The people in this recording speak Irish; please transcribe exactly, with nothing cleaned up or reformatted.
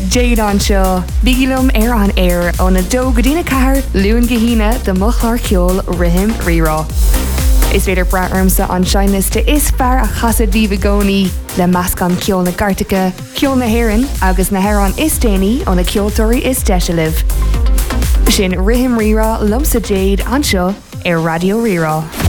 Jade anseo. Bigilum ar an air on a dó godina cahar luan gahina de muchlar ceol rihim rira. Is féidir braarmsa an seiniste is fear a chasad bhí gcónaí le meascán ceol na Gartacha, ceol na Héireann agus na Héireann is déanaí ó na ceoltóirí is deisialah. Sin rihim rira lumsa Jade anseo ar Radio Rira.